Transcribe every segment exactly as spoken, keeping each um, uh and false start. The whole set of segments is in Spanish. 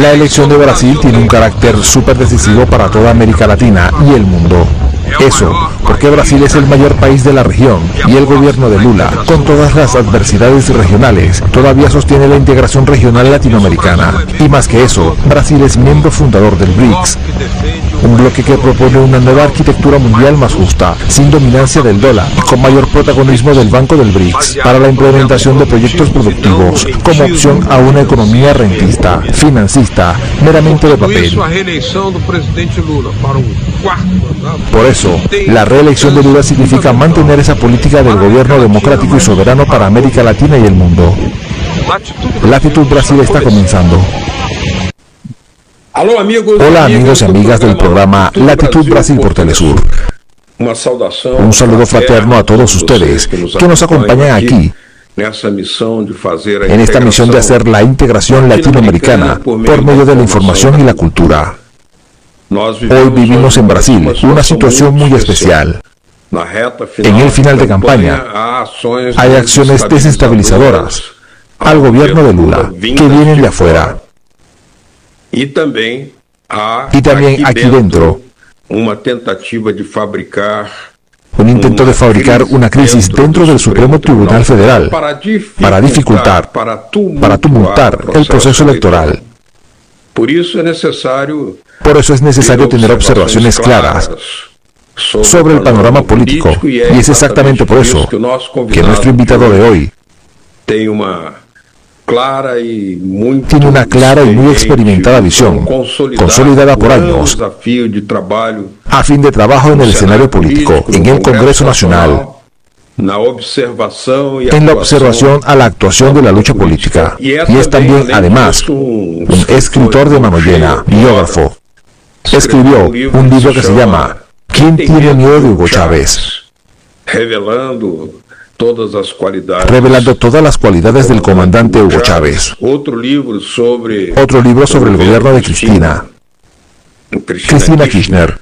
La elección de Brasil tiene un carácter súper decisivo para toda América Latina y el mundo. Eso, porque Brasil es el mayor país de la región y el gobierno de Lula, con todas las adversidades regionales, todavía sostiene la integración regional latinoamericana. Y más que eso, Brasil es miembro fundador del B R I C S, un bloque que propone una nueva arquitectura mundial más justa, sin dominancia del dólar y con mayor protagonismo del Banco del B R I C S para la implementación de proyectos productivos, como opción a una economía rentista, financista, meramente de papel. Por eso, la reelección de Lula significa mantener esa política del gobierno democrático y soberano para América Latina y el mundo. Latitud Brasil está comenzando. Hola amigos y amigas del programa Latitud Brasil por Telesur. Un saludo fraterno a todos ustedes que nos acompañan aquí en esta misión de hacer la integración latinoamericana por medio de la información y la cultura. Hoy vivimos en Brasil una situación muy especial. En el final de campaña hay acciones desestabilizadoras al gobierno de Lula que vienen de afuera. Y también, y también aquí dentro una tentativa de fabricar un intento de fabricar una crisis dentro del Supremo Tribunal Federal para dificultar, para tumultar el proceso electoral. Por eso es necesario, Por eso es necesario tener observaciones claras sobre el panorama político, y es exactamente por eso que nuestro invitado de hoy tiene una clara y muy tiene una clara y muy experimentada visión, consolidada por años, a fin de trabajo en el escenario político, en el Congreso Nacional, en la observación a la actuación de la lucha política, y es también, además, un escritor de mano llena, biógrafo. Escribió un libro que se llama ¿Quién tiene miedo de Hugo Chávez?, revelando todas las cualidades, revelando todas las cualidades del comandante Hugo Chávez. Otro libro sobre, Otro libro sobre el gobierno de Cristina, Cristina Kirchner.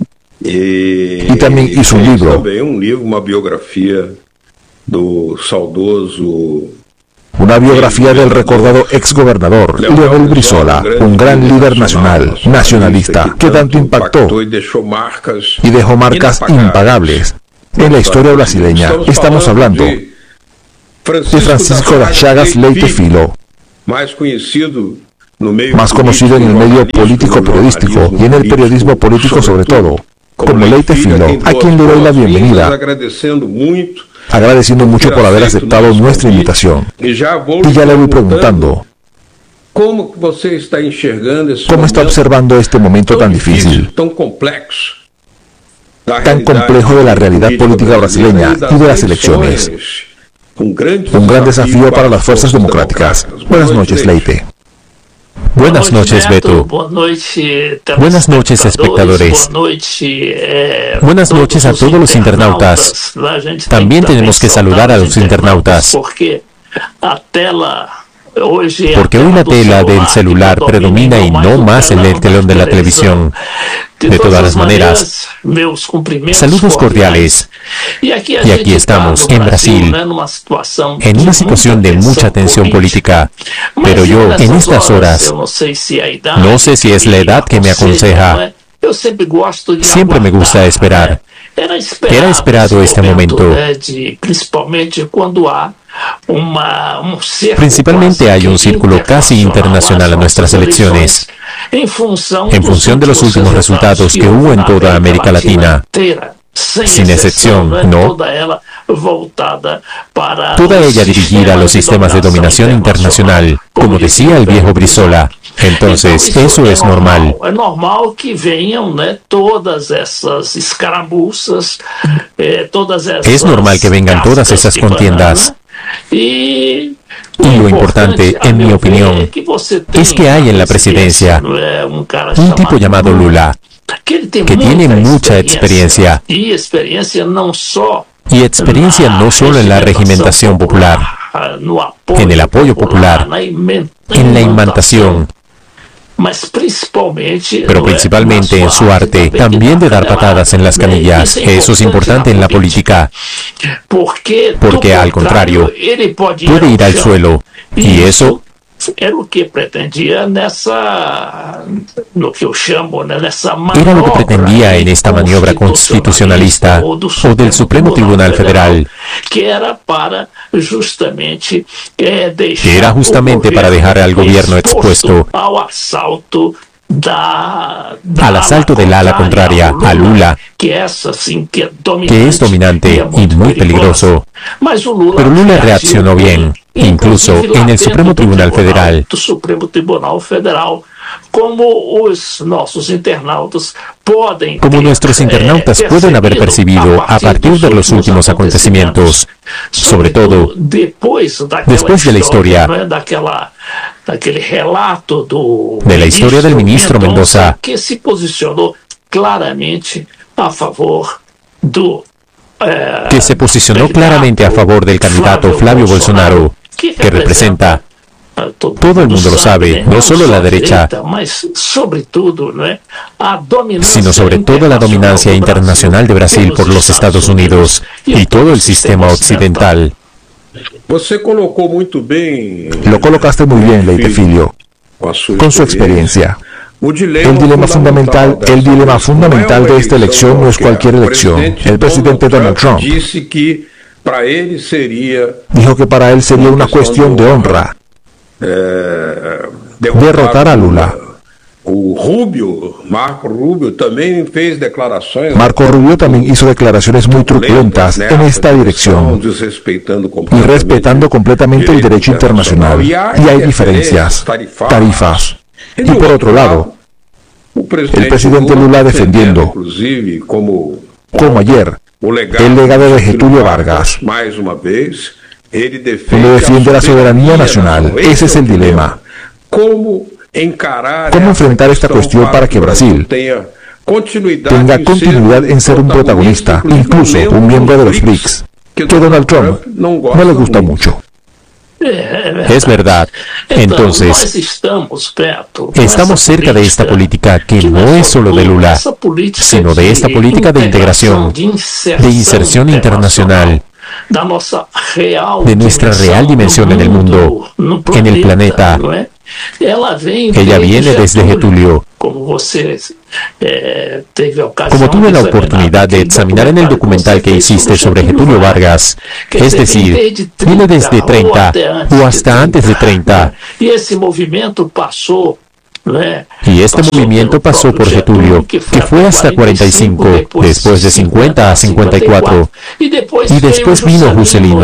Y, y también hizo un libro, también un libro, una biografía do saudoso, una biografía del recordado exgobernador Leonel Brizola, un gran líder nacional, nacionalista, que tanto impactó y dejó marcas, y dejó marcas impagables en la historia brasileña. Estamos hablando de Francisco das Chagas Leite Filho, más conocido no medio más conocido en el medio político periodístico y en el periodismo político sobre todo, como Leite Filho, a quien le doy la bienvenida, agradeciendo mucho por haber aceptado nuestra invitación. Y ya le voy preguntando, ¿cómo usted está enxergando ese ¿cómo está observando este momento tan difícil, tan complejo, tan complejo de la realidad política brasileña y de las elecciones? Un gran desafío para las fuerzas democráticas. Buenas noches, Leite. Buenas noches, Beto. Buenas noches, espectadores. Buenas noches a todos los internautas. También tenemos que saludar a los internautas, porque hoy la tela del celular predomina y no más en el telón de la televisión. De todas las maneras, saludos cordiales. Y aquí estamos, en Brasil, en una situación de mucha tensión política. Pero yo, en estas horas, no sé si es la edad que me aconseja. Siempre me gusta esperar. Era esperado este momento. Principalmente hay un círculo casi internacional a nuestras elecciones, en función de los últimos resultados que hubo en toda América Latina, sin excepción, ¿no? Toda ella dirigida a los sistemas de dominación internacional, como decía el viejo Brizola. Entonces, eso es normal. Es normal que vengan, ¿no?, todas esas escaramuzas, eh, todas esas Es normal que vengan todas esas contiendas. Y Y lo importante, en mi opinión, es que hay en la presidencia un tipo llamado Lula, que tiene mucha experiencia, y experiencia no solo y experiencia no solo en la regimentación popular, en el apoyo popular, en la imantación, pero principalmente en su arte, también de dar patadas en las canillas. Eso es importante en la política, porque al contrario, puede ir al suelo, y eso era o que pretendia nessa, no que eu chamo, né, nessa Era lo que pretendía en esta maniobra constitucionalista o del Supremo Tribunal Federal, que era para justamente eh, que era justamente para dejar al gobierno expuesto ao assalto Da, al asalto del ala contraria, a Lula, que es, assim, que es dominante, que es dominante y, y muy peligroso. Pero Lula reaccionó bien, incluso en el Supremo Tribunal Federal. Supremo Tribunal Federal, como os nossos internautas podem Como nuestros internautas pueden haber percibido a partir de los últimos acontecimientos, sobre todo después de la historia daquele relato do de la historia del ministro Mendoza, que se posicionó claramente a favor do eh, que se posicionó claramente a favor del candidato Flavio Bolsonaro, que representa, todo el mundo lo sabe, no solo la derecha, sino sobre todo la dominancia internacional de Brasil por los Estados Unidos y todo el sistema occidental. Você colocou muito bem. Lo colocaste muy bien, Leite Filho, con su experiencia. El dilema fundamental, el dilema fundamental de esta elección no es cualquier elección. El presidente Donald Trump dijo que para él sería una cuestión de honra derrotar a Lula. Rubio, Marco Rubio también fez declaraciones. Marco Rubio también hizo declaraciones muy truculentas en esta dirección y respetando completamente el derecho internacional. Y hay diferencias, tarifas. Y por otro lado, el presidente Lula defendiendo, como ayer, el legado de Getúlio Vargas, donde defiende la soberanía nacional. Ese es el dilema. ¿Cómo enfrentar esta cuestión para que Brasil tenga continuidad en ser un protagonista, incluso un miembro de los B R I C S, que Donald Trump no le gusta mucho? Es verdad. Entonces, estamos cerca de esta política que no es solo de Lula, sino de esta política de integración, de inserción internacional, de nuestra real dimensión en el mundo, en el planeta. Ella viene desde Getúlio. Como tuve la oportunidad de examinar en el documental que hiciste sobre Getúlio Vargas, es decir, viene desde treinta o hasta antes de treinta. Y este movimiento pasó por Getúlio, que fue hasta cuarenta y cinco, después de cincuenta a cincuenta y cuatro, y después vino Juscelino,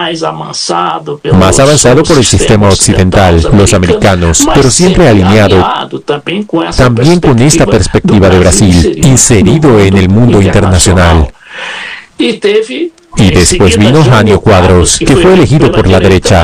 más avanzado por el sistema occidental, los americanos, pero siempre alineado también con esta perspectiva de Brasil, inserido en el mundo internacional. Y después vino Jânio Quadros, que fue elegido por la derecha.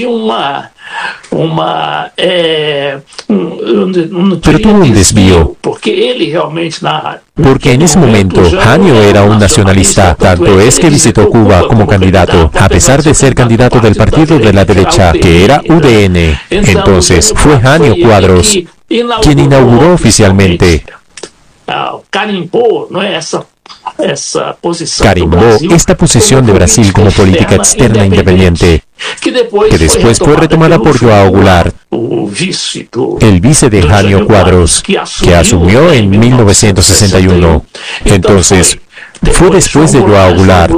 Uma, eh, um, um, Pero tuvo un desvío, porque él realmente na, porque en ese momento Jânio era un nacionalista, tanto es que visitó Cuba como candidato, a pesar de ser candidato del partido de la derecha, que era U D N. Entonces fue Jânio Quadros quien inauguró oficialmente, carimbó, ¿no? esa carimbó esta posición de Brasil como política externa independiente, que después fue retomada por João Goulart, el vice de Jânio Quadros, que asumió en mil novecientos sesenta y uno. Entonces, fue después de João Goulart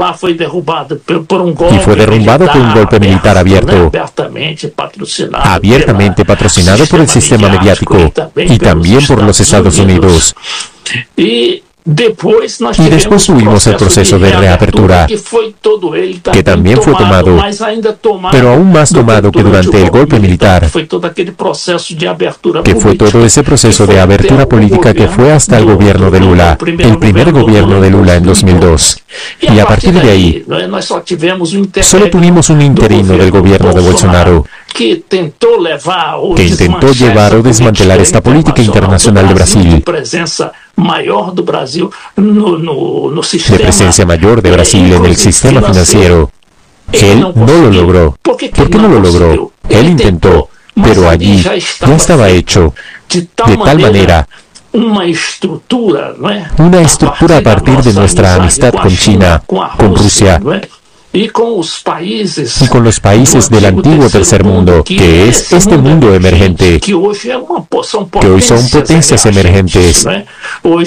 y fue derrumbado por un golpe militar abierto, abiertamente patrocinado por el sistema mediático y también por los Estados Unidos. Y después tuvimos el proceso de reapertura, que también fue tomado, pero aún más tomado que durante el golpe militar, que fue todo ese proceso de abertura política que fue hasta el gobierno de Lula, el primer gobierno de Lula en dos mil dos. Y a partir de ahí, solo tuvimos un interino del gobierno de Bolsonaro, que intentó llevar o desmantelar esta política internacional de Brasil, de presencia mayor de Brasil en el sistema financiero. Él no lo logró. ¿Por qué no lo logró? Él intentó, pero allí ya estaba hecho, de tal manera, una estructura a partir de nuestra amistad con China, con Rusia, y con los países, y con los países del antiguo tercer mundo, que es este mundo emergente, que hoy son potencias emergentes. Hoy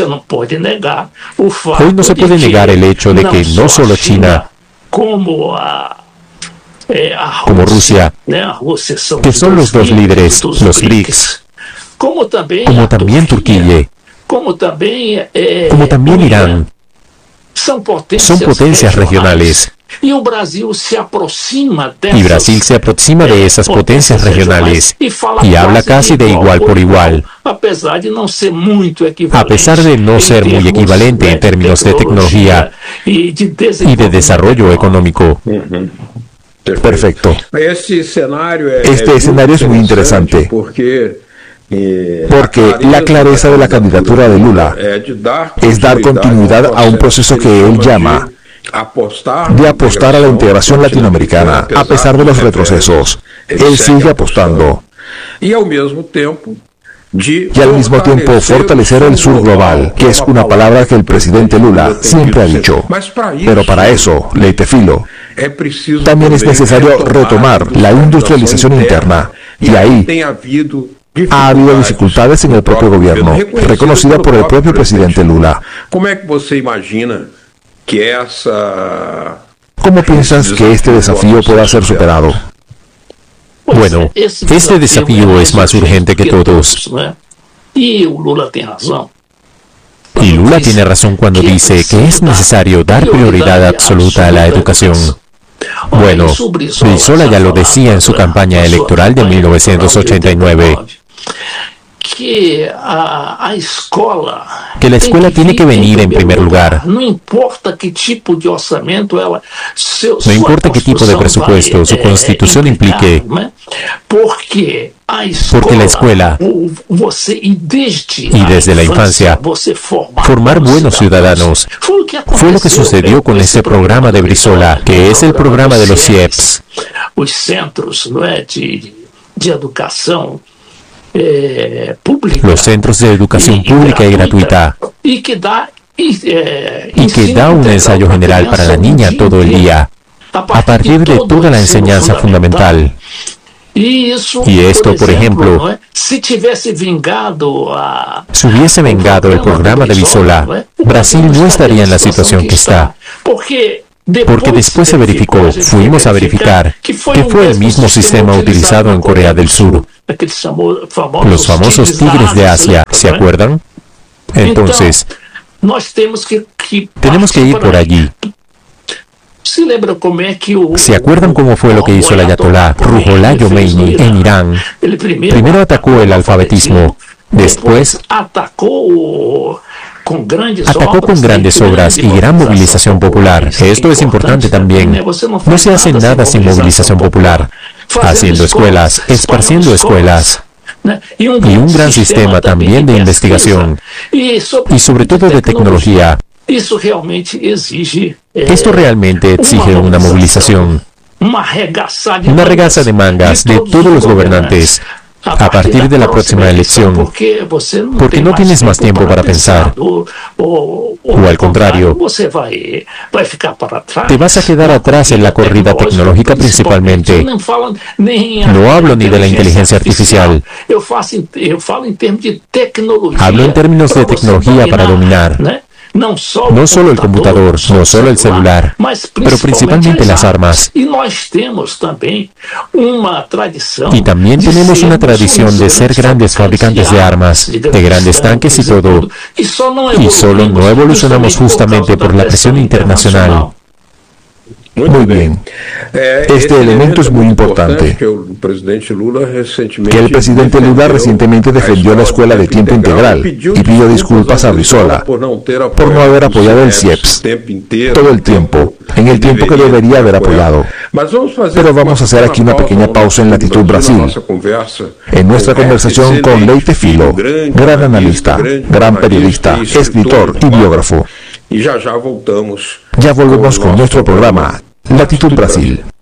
no se puede negar el hecho de que no solo China, como a como Rusia, que son los dos líderes, los B R I C S, como también, como también Turquía, como también, eh, como también Irán, son potencias, son potencias regionales. Y, el Brasil se aproxima de y Brasil se aproxima de esas potencias regionales y habla casi de igual por igual, a pesar de no ser muy equivalente, a pesar de no ser muy equivalente en términos de tecnología y de desarrollo económico. Perfecto. Este escenario es muy interesante porque la clareza de la candidatura de Lula es dar continuidad a un proceso que él llama de apostar a la integración latinoamericana, a pesar de los retrocesos. Él sigue apostando. Y al mismo tiempo y al mismo tiempo fortalecer el sur global, que es una palabra que el presidente Lula siempre ha dicho. Pero para eso, Leitefilo, también es necesario retomar la industrialización interna, y ahí ha habido dificultades en el propio gobierno, reconocida por el propio presidente Lula. ¿Cómo es que você imagina que esa... ¿Cómo piensas que este desafío pueda ser superado? Bueno, este desafío es más urgente que todos. Y Lula tiene razón. Y Lula tiene razón cuando dice que es necesario dar prioridad absoluta a la educación. Bueno, Brizola ya lo decía en su campaña electoral de mil novecientos ochenta y nueve. Que, a, a escola que la escuela tiene que venir en primer lugar. No importa qué tipo de orçamento ela, seu, no importa qué tipo de presupuesto vai, su constitución é, implique. Porque, a escola, porque la escuela você, y desde, y desde la infancia formar, formar buenos ciudadanos fue lo que sucedió con este programa de Brizola, que es el programa de los C I E Ps. Os centros, não é, de, de educação Eh, pública, los centros de educación y, pública y gratuita, y que da, y, eh, y que da un ensayo general para la niña todo el día, a partir de toda la enseñanza fundamental. Y, eso, y esto, por ejemplo, ¿no? si, vengado a, si hubiese vengado el programa de Brizola, ¿no? Brasil no estaría en la situación que está. Porque Porque después se verificó, fuimos a verificar, que fue el mismo sistema utilizado en Corea del Sur. Los famosos tigres de Asia, ¿se acuerdan? Entonces, tenemos que ir por allí. ¿Se acuerdan cómo fue lo que hizo el ayatolá Ruhollah Khomeini en Irán? Primero atacó el alfabetismo, después atacó con grandes obras y gran movilización popular. Esto es importante también. No se hace nada sin movilización popular. Haciendo escuelas, esparciendo escuelas. Y un gran sistema también de investigación. Y sobre todo de tecnología. Esto realmente exige una movilización. Una regaza de mangas de todos los gobernantes. A partir de la próxima elección, porque no tienes más tiempo para pensar, o al contrario, te vas a quedar atrás en la corrida tecnológica principalmente. No hablo ni de la inteligencia artificial, hablo en términos de tecnología para dominar. No solo el computador, no solo el celular, pero principalmente las armas. Y también tenemos una tradición de ser grandes fabricantes de armas, de grandes tanques y todo. Y solo no evolucionamos justamente por la presión internacional. Muy bien. Este elemento es muy importante. Que el presidente Lula recientemente defendió la escuela de tiempo integral y pidió disculpas a Brizola por no haber apoyado el C I E P S todo el tiempo, en el tiempo que debería haber apoyado. Pero vamos a hacer aquí una pequeña pausa en Latitud Brasil, en nuestra conversación con Leitefilo, gran analista, gran periodista, escritor y biógrafo. Y ya ya voltamos. Ya volvemos con nuestro programa Latitud Brasil.